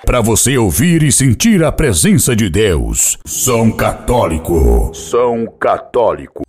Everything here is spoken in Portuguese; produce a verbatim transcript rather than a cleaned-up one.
para você ouvir e sentir a presença de Deus. São Católico. São Católico.